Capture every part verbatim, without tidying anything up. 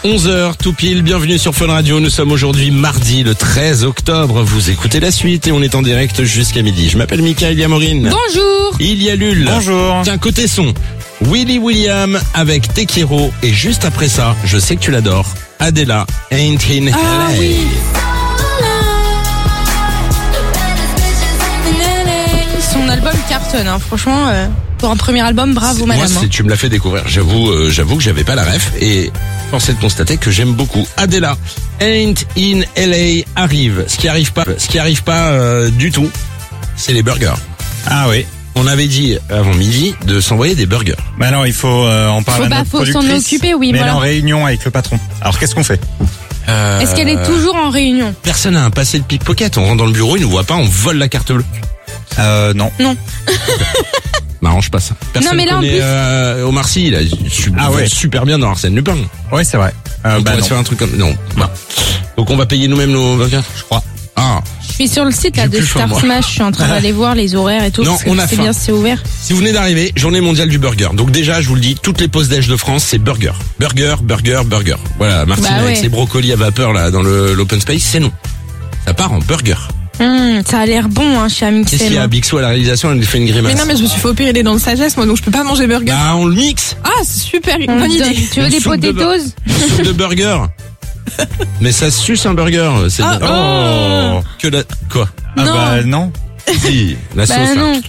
onze heures tout pile, bienvenue sur Fun Radio. Nous sommes aujourd'hui mardi le treize octobre. Vous écoutez la suite et on est en direct jusqu'à midi. Je m'appelle Mickaël, il y a Maureen. Bonjour. Il y a Lul. Bonjour. Tiens, côté son, Willy William avec Tekiro. Et juste après ça, je sais que tu l'adores, Adela, Ain't in L A. Ah oui. Son album cartonne, hein. Franchement, euh, pour un premier album, bravo Moi, madame. c'est, tu me l'as fait découvrir. J'avoue, euh, j'avoue que j'avais pas la ref et force est de constater que j'aime beaucoup. Adela, Ain't in L A arrive. Ce qui arrive pas, ce qui arrive pas euh, du tout, c'est les burgers. Ah oui. On avait dit avant midi de s'envoyer des burgers. Bah non, il faut euh, en parler Faut à pas- notre faut s'en productrice. occuper, oui, Mais voilà. elle est en réunion avec le patron. Alors qu'est-ce qu'on fait? Euh, Est-ce qu'elle est toujours en réunion? Personne n'a un passé de pickpocket. On rentre dans le bureau, ils nous voient pas, on vole la carte bleue. Euh non. Non. M'arrange pas ça. Personne Non, mais là, en connaît plus- euh, Omar Sy, il a su- Ah ouais. super bien dans Arsène Lupin. Ouais, c'est vrai. Euh, on bah pourrait non. se faire un truc comme non. Bah. Donc on va payer nous-mêmes nos burgers, je crois. Ah. Je suis sur le site là J'ai de plus faim, Star moi. Smash, je suis en train d'aller voir les horaires et tout. Non, parce que on a c'est faim. bien, c'est ouvert. Si vous venez d'arriver, journée mondiale du burger. Donc déjà, je vous le dis, toutes les pauses déj de France, c'est burger. Burger, burger, burger. Voilà, Martine Bah avec ouais. ses brocolis à vapeur là dans le l'open space, c'est non. Ça part en burger. Hum, ça a l'air bon, hein, chez Amixem. Qu'est-ce qu'il y a? Bixou à la réalisation, elle lui fait une grimace. Mais non, mais je me suis fait opérer les dents de sagesse, moi, donc je peux pas manger burger. Bah, on le mixe. Ah, c'est super, On bonne te donne- idée. Tu veux Une des soupe de potatoes? Une soupe de burger. Mais ça suce un burger. C'est Ah, Oh. que la quoi? Ah Non. bah non. Si, la sauce. Bah là. non.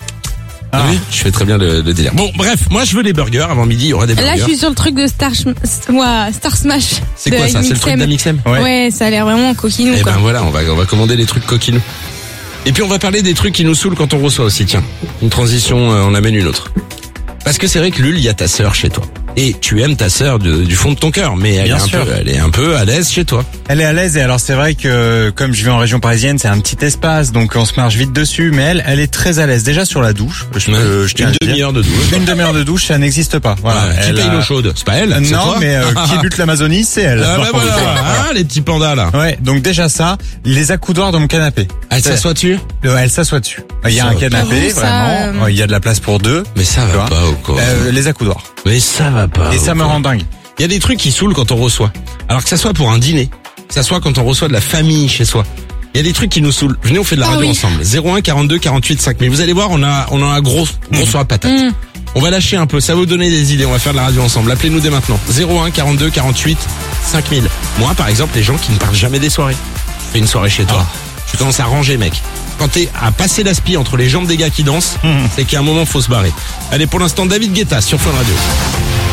Ah oui, je fais très bien le, le délire. Bon, bref, moi je veux des burgers. Avant midi, il y aura des burgers. Là, je suis sur le truc de Star, Sm- ouais, Star Smash. C'est de quoi ça? C'est le truc Amixem. d'Amixem. Ouais. Ouais, ça a l'air vraiment coquinou, Eh quoi. ben voilà, on va on va commander des trucs coquinous. Et puis on va parler des trucs qui nous saoulent quand on reçoit aussi. Tiens, une transition, euh, on amène une autre. Parce que c'est vrai que Lul, il y a ta sœur chez toi. Et tu aimes ta sœur de- du fond de ton cœur, mais elle est, Bien un sûr. peu, elle est un peu à l'aise chez toi. Elle est à l'aise et alors c'est vrai que comme je vis en région parisienne, c'est un petit espace, donc on se marche vite dessus. Mais elle, elle est très à l'aise. Déjà sur la douche, je, peux- je tiens à une le dire. demi-heure de douche. Une demi-heure de douche, ça n'existe pas. Voilà. Ouais, qui Elle paye a- l'eau chaude? C'est pas elle, Euh, c'est Non, toi. mais euh, qui bute l'Amazonie, c'est elle. Ah, bah Par contre. voilà, hein, les petits pandas là. Ouais, donc déjà ça, les accoudoirs dans mon canapé. Elle s'assoit dessus? Euh, Elle s'assoit dessus. Il y a Ça un va. canapé, J'avoue, ça, vraiment. euh, Il y a de la place pour deux. Mais ça Tu va vois pas ou quoi? Euh, les accoudoirs. Mais ça va pas. Et ou ça me quoi? rend dingue. Il y a des trucs qui saoulent quand on reçoit. Alors que ça soit pour un dîner, que ça soit quand on reçoit de la famille chez soi. Il y a des trucs qui nous saoulent. Venez, on fait de la Ah radio oui. ensemble. zéro un quarante-deux quarante-huit cinq mille. Vous allez voir, on a, on a un gros, gros sur la patate. Mm. On va lâcher un peu. Ça va vous donner des idées. On va faire de la radio ensemble. Appelez-nous dès maintenant. zéro un quarante-deux quarante-huit cinq mille. Moi, par exemple, les gens qui ne parlent jamais des soirées. Je fais une soirée chez toi. Tu commences à ranger, mec. Quand t'es à passer l'aspi entre les jambes des gars qui dansent, c'est qu'à un moment, faut se barrer. Allez, pour l'instant, David Guetta sur Fun Radio.